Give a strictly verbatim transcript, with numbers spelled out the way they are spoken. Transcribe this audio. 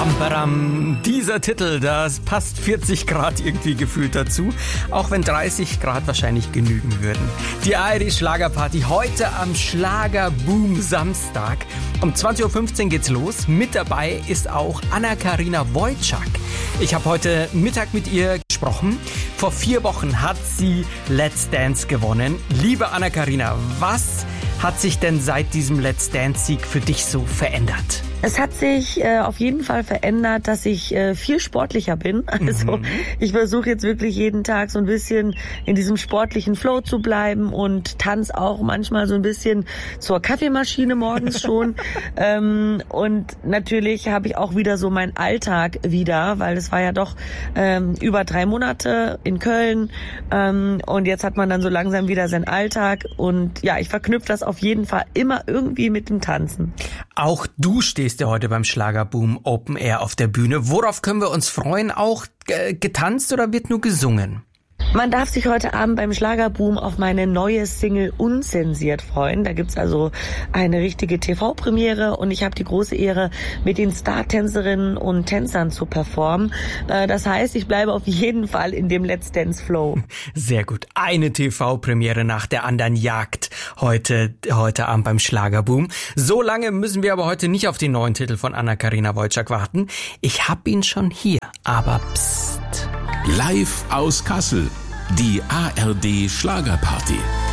Bam, badam. Dieser Titel, das passt vierzig Grad irgendwie gefühlt dazu, auch wenn dreißig Grad wahrscheinlich genügen würden. Die Irish Schlagerparty heute am Schlagerboom Samstag. Um zwanzig Uhr fünfzehn geht's los. Mit dabei ist auch Anna-Karina Wojcik. Ich habe heute Mittag mit ihr gesprochen. Vor vier Wochen hat sie Let's Dance gewonnen. Liebe Anna-Karina, was hat sich denn seit diesem Let's Dance-Sieg für dich so verändert? Es hat sich äh, auf jeden Fall verändert, dass ich äh, viel sportlicher bin. Also mhm. ich versuche jetzt wirklich jeden Tag so ein bisschen in diesem sportlichen Flow zu bleiben und tanze auch manchmal so ein bisschen zur Kaffeemaschine morgens schon. ähm, und natürlich habe ich auch wieder so meinen Alltag wieder, weil es war ja doch ähm, über drei Monate in Köln ähm, und jetzt hat man dann so langsam wieder seinen Alltag und ja, ich verknüpfe das auf jeden Fall immer irgendwie mit dem Tanzen. Auch du stehst ja heute beim Schlagerboom Open Air auf der Bühne. Worauf können wir uns freuen? Auch äh, getanzt oder wird nur gesungen? Man darf sich heute Abend beim Schlagerboom auf meine neue Single Unzensiert freuen. Da gibt's also eine richtige T V-Premiere und ich habe die große Ehre, mit den Star-Tänzerinnen und Tänzern zu performen. Das heißt, ich bleibe auf jeden Fall in dem Let's Dance Flow. Sehr gut. Eine T V-Premiere nach der anderen jagt heute, heute Abend beim Schlagerboom. So lange müssen wir aber heute nicht auf den neuen Titel von Anna-Karina Wojcik warten. Ich hab ihn schon hier, aber psst. Live aus Kassel, die A R D Schlagerparty.